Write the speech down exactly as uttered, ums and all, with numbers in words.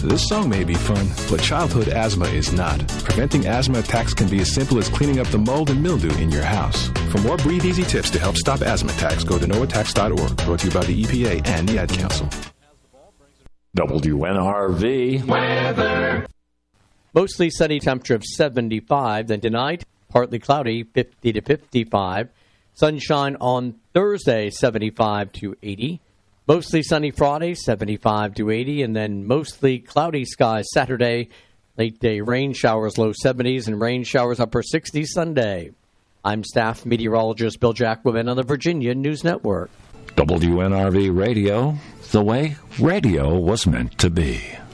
This song may be fun, but childhood asthma is not. Preventing asthma attacks can be as simple as cleaning up the mold and mildew in your house. For more Breathe Easy tips to help stop asthma attacks, go to no attacks dot org. Brought to you by the E P A and the Ad Council. W N R V weather. Mostly sunny, temperature of seventy-five. Then tonight, partly cloudy, fifty to fifty-five. Sunshine on Thursday, seventy-five to eighty. Mostly sunny Friday, seventy-five to eighty. And then mostly cloudy skies Saturday. Late day rain showers, low seventies, and rain showers upper sixties Sunday. I'm staff meteorologist Bill Jacobin on the Virginia News Network. W N R V Radio, the way radio was meant to be.